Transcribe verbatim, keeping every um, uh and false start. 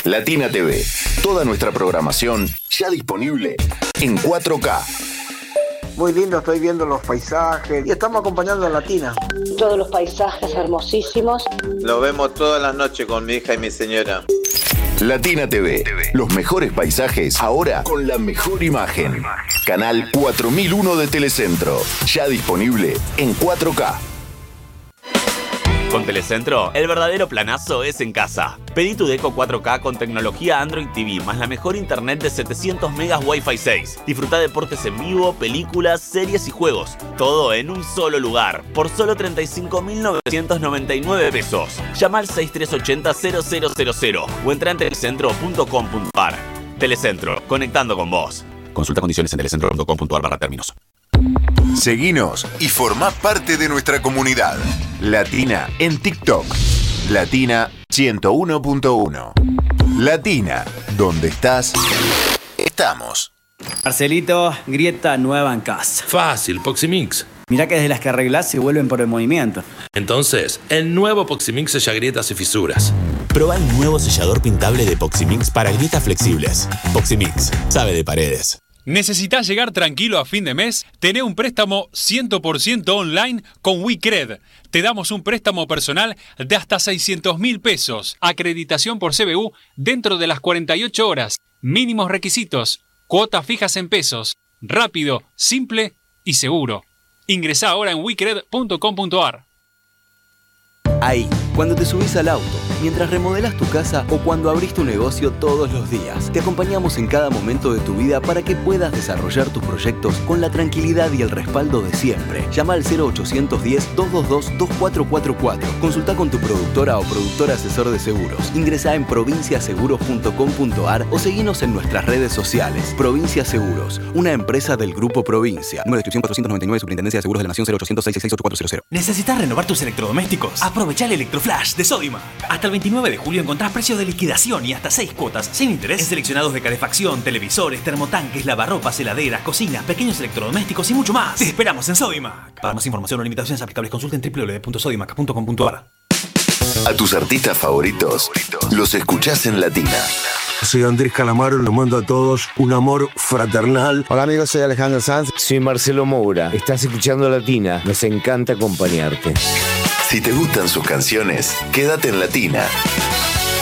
Latina T V. Toda nuestra programación ya disponible en cuatro K. Muy lindo, estoy viendo los paisajes y estamos acompañando a Latina. Todos los paisajes hermosísimos. Lo vemos todas las noches con mi hija y mi señora. Latina T V. Los mejores paisajes ahora con la mejor imagen. Canal cuatro mil uno de Telecentro. Ya disponible en cuatro K. Con Telecentro, el verdadero planazo es en casa. Pedí tu Deco cuatro K con tecnología Android T V más la mejor internet de setecientos megas Wi-Fi seis. Disfruta deportes en vivo, películas, series y juegos. Todo en un solo lugar, por solo treinta y cinco mil novecientos noventa y nueve pesos. Llama al seis tres ocho cero cero cero cero cero o entra en telecentro punto com punto a r. Telecentro, conectando con vos. Consulta condiciones en telecentro punto com punto a r barra términos. Seguinos y formá parte de nuestra comunidad. Latina en TikTok. Latina ciento uno punto uno. Latina, donde estás, estamos. Marcelito, grieta nueva en casa. Fácil, Poximix. Mirá que desde las que arreglás se vuelven por el movimiento. Entonces, el nuevo Poximix sella grietas y fisuras. Proba el nuevo sellador pintable de Poximix para grietas flexibles. Poximix, sabe de paredes. ¿Necesitas llegar tranquilo a fin de mes? Tené un préstamo cien por ciento online con WeCred. Te damos un préstamo personal de hasta seiscientos mil pesos. Acreditación por C B U dentro de las cuarenta y ocho horas. Mínimos requisitos. Cuotas fijas en pesos. Rápido, simple y seguro. Ingresá ahora en wecred punto com punto a r. Ahí, cuando te subís al auto, mientras remodelas tu casa o cuando abrís tu negocio todos los días, te acompañamos en cada momento de tu vida para que puedas desarrollar tus proyectos con la tranquilidad y el respaldo de siempre. Llama al cero ochocientos diez, doscientos veintidós, veinticuatro cuarenta y cuatro. Consulta con tu productora o productor asesor de seguros. Ingresá en provincia seguros punto com punto a r o seguinos en nuestras redes sociales. Provincia Seguros, una empresa del Grupo Provincia. Número de inscripción cuatrocientos noventa y nueve, Superintendencia de Seguros de la Nación, cero ochocientos seis seis seis ocho cuatro cero cero. ¿Necesitas renovar tus electrodomésticos? Aprovecha el Electroflash de Sodimac. Hasta el veintinueve de julio encontrás precios de liquidación y hasta seis cuotas sin interés en seleccionados de calefacción, televisores, termotanques, lavarropas, heladeras, cocinas, pequeños electrodomésticos y mucho más. Te esperamos en Sodimac. Para más información o limitaciones aplicables, consulta en doble u doble u doble u punto sodimac punto com punto a r. A tus artistas favoritos los escuchás en Latina. Soy Andrés Calamaro, los mando a todos un amor fraternal. Hola amigos, soy Alejandro Sanz. Soy Marcelo Moura. Estás escuchando Latina. Nos encanta acompañarte. Si te gustan sus canciones, quédate en Latina.